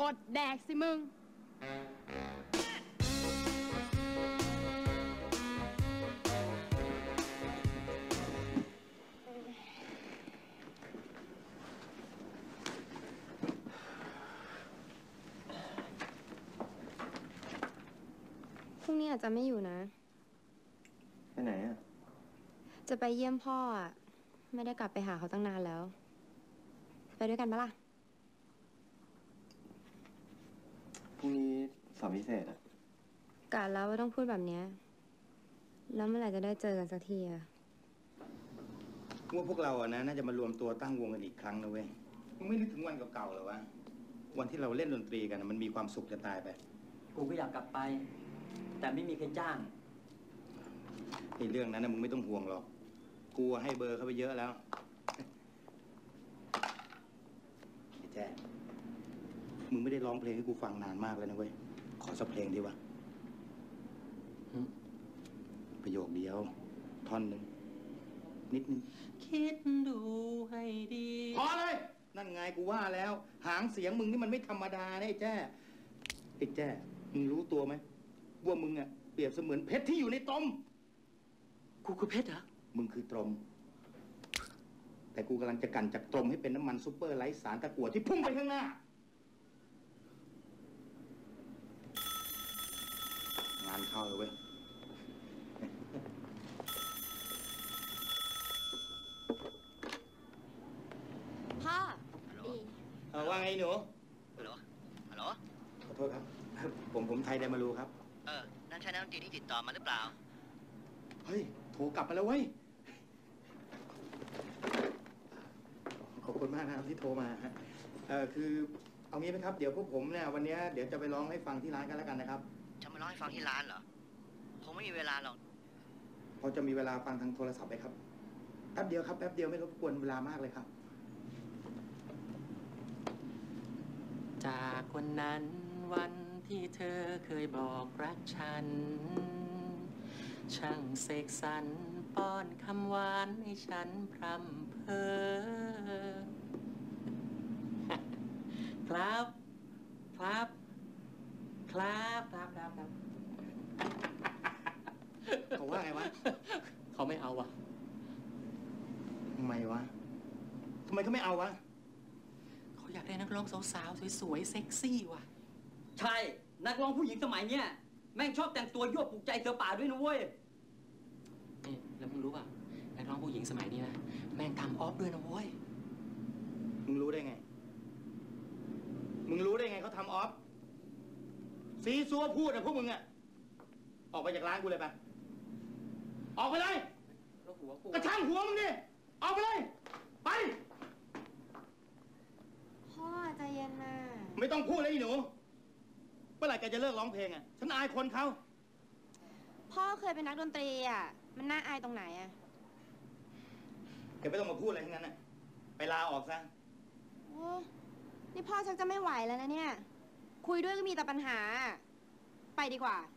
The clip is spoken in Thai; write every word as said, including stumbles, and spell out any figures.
อดแดกสิมึงพรุ่งนี้อาจจะไม่อยู่นะไปไหนอ่ะจะไปเยี่ยมพ่ออ่ะไม่ได้กลับไปหาเขาตั้งนานแล้วไปด้วยกันปะล่ะพรุ่งนี้สอบพิเศษอ่ะกะแล้วว่าต้องพูดแบบนี้แล้วเมื่อไหร่จะได้เจอกันสักทีอ่ะว่าพวกเราอะนะน่าจะมารวมตัวตั้งวงกันอีกครั้งนะเว้ยมึงไม่นึกถึงวันเก่าๆหรอวะวันที่เราเล่นดนตรีกันมันมีความสุขจะตายไปกูก็อยากกลับไปแต่ไม่มีใครจ้างไอ้เรื่องนั้นนะมึงไม่ต้องห่วงหรอกกูให้เบอร์เขาไปเยอะแล้วไอ้แจ๊มึงไม่ได้ร้องเพลงให้กูฟังนานมากแล้วนะเว้ยขอสักเพลงดีวะประโยคเดียวท่อนหนึ่งนิดนึงคิดดูให้ดีพอเลยนั่นไงกูว่าแล้วหางเสียงมึงนี่มันไม่ธรรมดาเนี่ยไอ้แจ้ไอ้แจ้มึงรู้ตัวไหมว่ามึงอะเปรียบเสมือนเพชรที่อยู่ในตมกูคือเพชรเหรอมึงคือตรมแต่กูกำลังจะกันจากตรมให้เป็นน้ำมันซุปเปอร์ไร้สารตะกั่วที่พุ่งไปข้างหน้า งานเข้าเลยเว้ยพ่อดีเออว่าไงหนูฮัลโหลฮัลโหลขอโทษครับผมผมไทยไดมารูครับเออนั่นใช่นักดนตรีที่ติดต่อมาหรือเปล่าเฮ้ยโทรกลับมาแล้วเว้ยขอบคุณมากนะครับที่โทรมาฮะเออคือเอางี้ไหมครับเดี๋ยวพวกผมเนี่ยวันนี้เดี๋ยวจะไปร้องให้ฟังที่ร้านกันแล้วกันนะครับจะมาร้องให้ฟังที่ร้านเหรอคงไม่มีเวลาหรอกพอจะมีเวลาฟังทางโทรศัพท์ไหมครับแป๊บเดียวครับแป๊บเดียวไม่รบกวนเวลามากเลยครับจากวันนั้นวันที่เธอเคยบอกรักฉันช่างเสกสรรป้อนคำหวานให้ฉันพร่ำเพ้อครับครับครับครับครับครับเขาว่าไงวะเขาไม่เอาวะทำไมวะทำไมเขาไม่เอาวะเขาอยากได้นักร้องสาวๆสวยๆเซ็กซี่ว่ะใช่นักร้องผู้หญิงสมัยเนี้ยแม่งชอบแต่งตัวยั่วปลุกใจเธอป่าด้วยนะเว้ยนี่แล้วมึงรู้ป่ะนักร้องผู้หญิงสมัยนี้นะแม่งทำออฟด้วยนะเว้ยมึงรู้ได้ไงมึงรู้ได้ไงเขาทำออฟซีซัวพูดอะพวกมึงอะออกไปจากร้านกูเลยไปออกไปเลยกระช่างหัวมึงดิออกไปเลยไปพ่อใจเย็นนะไม่ต้องพูดเลยอีหนูเมื่อไหร่แกจะเลิกร้องเพลงอะฉันอายคนเขาพ่อเคยเป็นนักดนตรีอะมันน่าอายตรงไหนอะแกไม่ต้องมาพูดอะไรทั้งนั้นอะไปลาออกซะโอ้นี่พ่อชักจะไม่ไหวแล้วนะเนี่ยคุยด้วยก็มีแต่ปัญหาไปดีกว่า